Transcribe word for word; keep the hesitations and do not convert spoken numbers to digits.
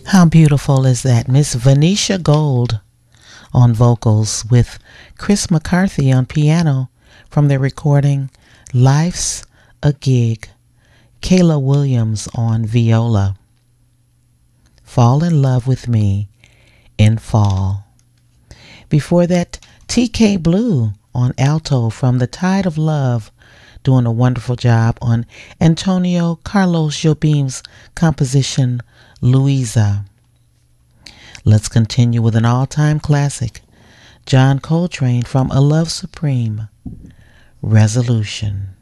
How beautiful is that? Miss Venetia Gold on vocals with Chris McCarthy on piano from their recording Life's a Gig. Kayla Williams on viola. Fall in Love with Me in Fall. Before that, T K Blue on alto from The Tide of Love, doing a wonderful job on Antonio Carlos Jobim's composition Louisa. Let's continue with an all-time classic, John Coltrane from A Love Supreme, Resolution.